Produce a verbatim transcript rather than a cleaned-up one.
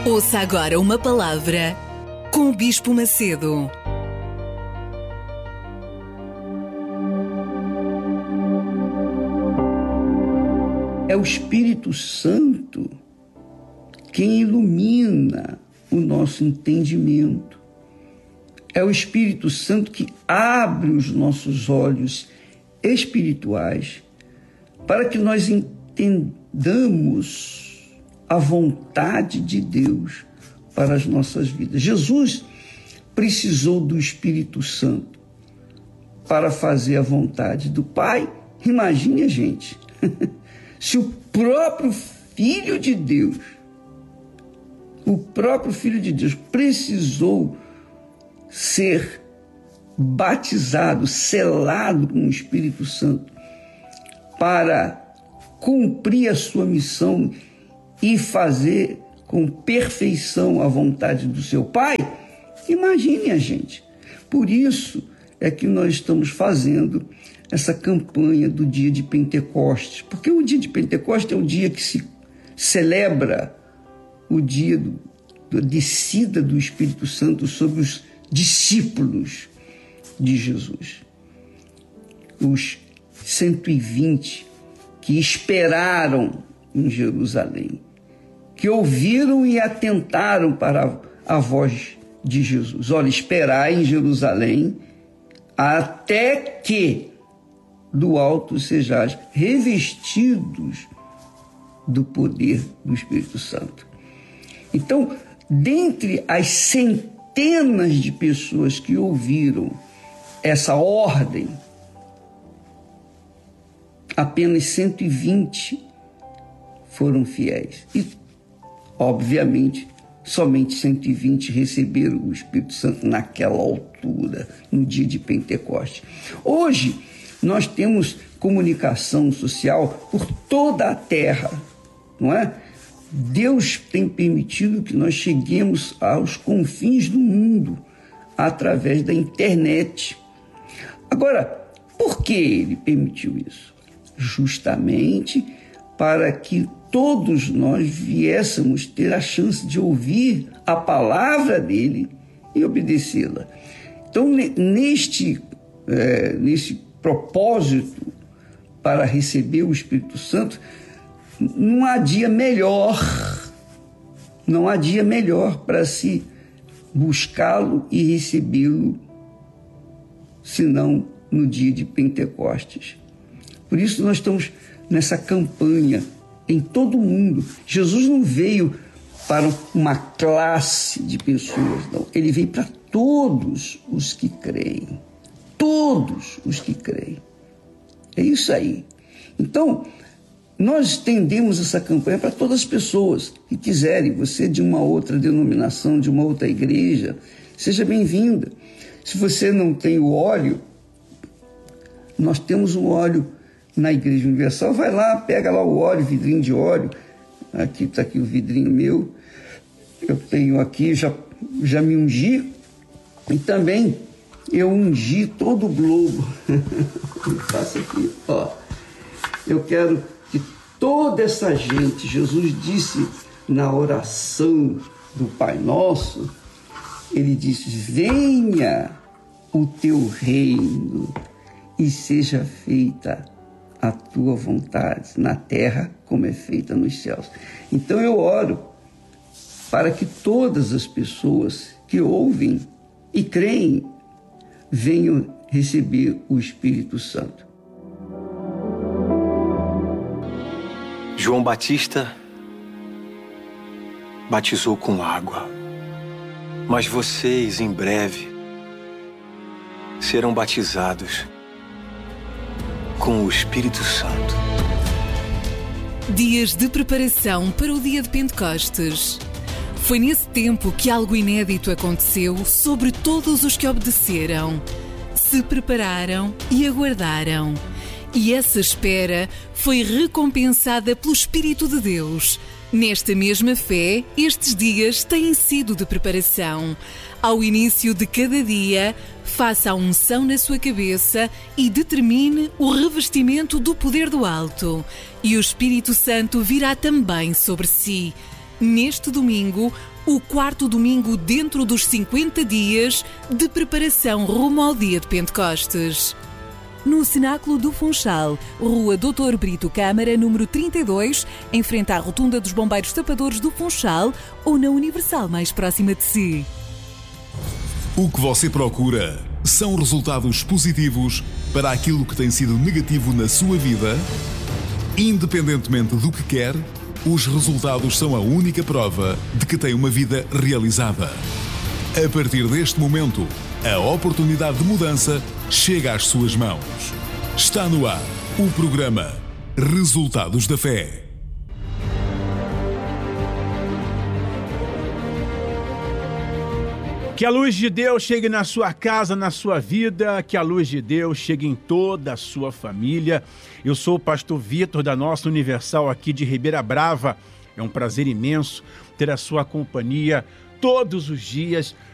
Ouça agora uma palavra com o Bispo Macedo. É o Espírito Santo quem ilumina o nosso entendimento. É o Espírito Santo que abre os nossos olhos espirituais para que nós entendamos a vontade de Deus para as nossas vidas. Jesus precisou do Espírito Santo para fazer a vontade do Pai. Imagine a gente, se o próprio Filho de Deus, o próprio Filho de Deus precisou ser batizado, selado com o Espírito Santo para cumprir a sua missão e fazer com perfeição a vontade do seu Pai. Imagine a gente. Por isso é que nós estamos fazendo essa campanha do dia de Pentecostes, porque o dia de Pentecostes é o dia que se celebra o dia do, da descida do Espírito Santo sobre os discípulos de Jesus. Os cento e vinte que esperaram em Jerusalém, que ouviram e atentaram para a voz de Jesus. Olha, esperar em Jerusalém até que do alto sejais revestidos do poder do Espírito Santo. Então, dentre as centenas de pessoas que ouviram essa ordem, apenas cento e vinte foram fiéis. E, obviamente, somente cento e vinte receberam o Espírito Santo naquela altura, no dia de Pentecostes. Hoje, nós temos comunicação social por toda a terra, não é? Deus tem permitido que nós cheguemos aos confins do mundo através da internet. Agora, por que Ele permitiu isso? Justamente para que todos nós viéssemos ter a chance de ouvir a palavra dele e obedecê-la. Então, neste, é, nesse propósito para receber o Espírito Santo, não há dia melhor, não há dia melhor para se buscá-lo e recebê-lo, senão no dia de Pentecostes. Por isso nós estamos nessa campanha em todo o mundo. Jesus não veio para uma classe de pessoas, não. Ele veio para todos os que creem. Todos os que creem. É isso aí. Então, nós estendemos essa campanha para todas as pessoas que quiserem. Você de uma outra denominação, de uma outra igreja, seja bem-vinda. Se você não tem o óleo, nós temos um óleo na Igreja Universal. Vai lá, pega lá o óleo, vidrinho de óleo. Aqui está aqui o vidrinho meu. Eu tenho aqui, já, já me ungi. E também eu ungi todo o globo. Faço aqui, ó. Eu quero que toda essa gente, Jesus disse na oração do Pai Nosso, ele disse: venha o teu reino e seja feita a tua vontade na terra como é feita nos céus. Então eu oro para que todas as pessoas que ouvem e creem venham receber o Espírito Santo. João Batista batizou com água, mas vocês em breve serão batizados com o Espírito Santo. Dias de preparação para o dia de Pentecostes. Foi nesse tempo que algo inédito aconteceu sobre todos os que obedeceram, se prepararam e aguardaram. E essa espera foi recompensada pelo Espírito de Deus. Nesta mesma fé, estes dias têm sido de preparação. Ao início de cada dia, faça a unção na sua cabeça e determine o revestimento do poder do alto. E o Espírito Santo virá também sobre si. neste domingo, o quarto domingo dentro dos cinquenta dias de preparação rumo ao dia de Pentecostes. No Cenáculo do Funchal, Rua doutor Brito Câmara, número trinta e dois, em frente à Rotunda dos Bombeiros Tapadores do Funchal, ou na Universal mais próxima de si. O que você procura são resultados positivos para aquilo que tem sido negativo na sua vida? Independentemente do que quer, os resultados são a única prova de que tem uma vida realizada. A partir deste momento, a oportunidade de mudança chega às suas mãos. Está no ar o programa Resultados da Fé. Que a luz de Deus chegue na sua casa, na sua vida, que a luz de Deus chegue em toda a sua família. Eu sou o pastor Vitor da nossa Universal aqui de Ribeira Brava. É um prazer imenso ter a sua companhia todos os dias